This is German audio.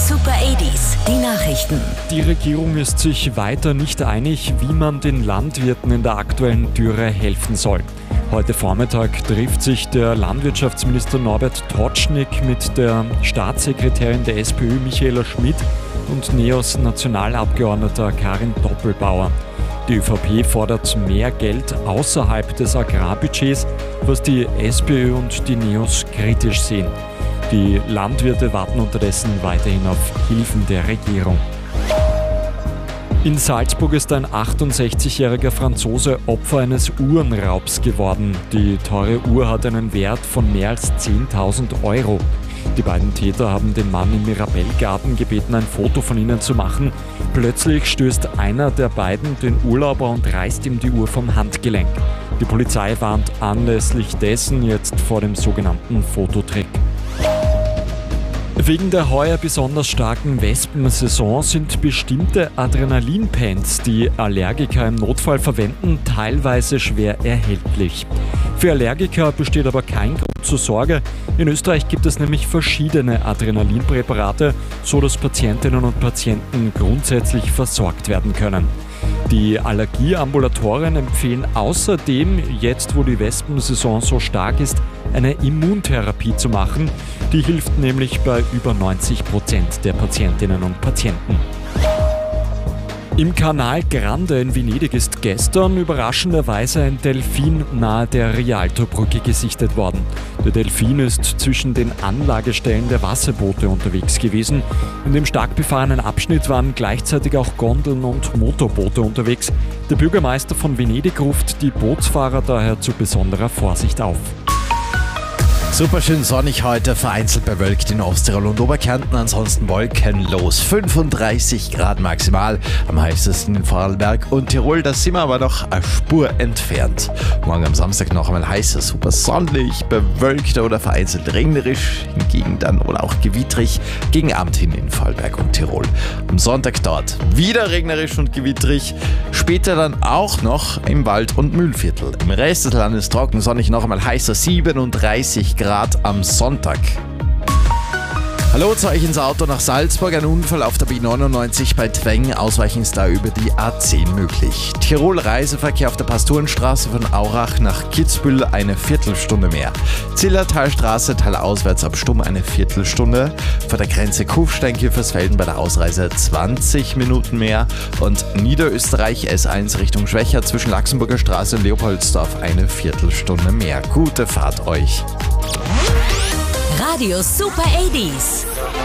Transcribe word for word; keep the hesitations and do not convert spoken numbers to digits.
Super achtziger, die Nachrichten. Die Regierung ist sich weiter nicht einig, wie man den Landwirten in der aktuellen Dürre helfen soll. Heute Vormittag trifft sich der Landwirtschaftsminister Norbert Totschnig mit der Staatssekretärin der SPÖ Michaela Schmidt und NEOS Nationalabgeordneter Karin Doppelbauer. Die ÖVP fordert mehr Geld außerhalb des Agrarbudgets, was die SPÖ und die NEOS kritisch sehen. Die Landwirte warten unterdessen weiterhin auf Hilfen der Regierung. In Salzburg ist ein achtundsechzigjähriger Franzose Opfer eines Uhrenraubs geworden. Die teure Uhr hat einen Wert von mehr als zehntausend Euro. Die beiden Täter haben den Mann im Mirabellgarten gebeten, ein Foto von ihnen zu machen. Plötzlich stößt einer der beiden den Urlauber und reißt ihm die Uhr vom Handgelenk. Die Polizei warnt anlässlich dessen jetzt vor dem sogenannten Fototrick. Wegen der heuer besonders starken Wespensaison sind bestimmte Adrenalinpens, die Allergiker im Notfall verwenden, teilweise schwer erhältlich. Für Allergiker besteht aber kein Grund zur Sorge. In Österreich gibt es nämlich verschiedene Adrenalinpräparate, so dass Patientinnen und Patienten grundsätzlich versorgt werden können. Die Allergieambulatorien empfehlen außerdem, jetzt wo die Wespensaison so stark ist, eine Immuntherapie zu machen. Die hilft nämlich bei über neunzig Prozent der Patientinnen und Patienten. Im Canal Grande in Venedig ist gestern überraschenderweise ein Delfin nahe der Rialtobrücke gesichtet worden. Der Delfin ist zwischen den Anlagestellen der Wasserboote unterwegs gewesen. In dem stark befahrenen Abschnitt waren gleichzeitig auch Gondeln und Motorboote unterwegs. Der Bürgermeister von Venedig ruft die Bootsfahrer daher zu besonderer Vorsicht auf. Super schön sonnig heute, vereinzelt bewölkt in Osttirol und Oberkärnten, ansonsten wolkenlos. fünfunddreißig Grad maximal, am heißesten in Vorarlberg und Tirol, da sind wir aber noch eine Spur entfernt. Morgen am Samstag noch einmal heißer, super sonnig, bewölkt oder vereinzelt regnerisch, hingegen dann oder auch gewittrig, gegen Abend hin in Vorarlberg und Tirol. Am Sonntag dort wieder regnerisch und gewittrig, später dann auch noch im Wald- und Mühlviertel. Im Rest des Landes trocken, sonnig, noch einmal heißer, siebenunddreißig Grad. Grad am Sonntag. Hallo zu euch ins Auto nach Salzburg. Ein Unfall auf der B neunundneunzig bei Tweng. Ausweichen ist da über die A zehn möglich. Tirol Reiseverkehr auf der Pastorenstraße von Aurach nach Kitzbühel eine Viertelstunde mehr. Zillertalstraße talauswärts ab Stumm eine Viertelstunde. Vor der Grenze Kufstein-Kiefersfelden bei der Ausreise zwanzig Minuten mehr. Und Niederösterreich S eins Richtung Schwächer zwischen Laxenburger Straße und Leopoldsdorf eine Viertelstunde mehr. Gute Fahrt euch. Radio Super achtziger.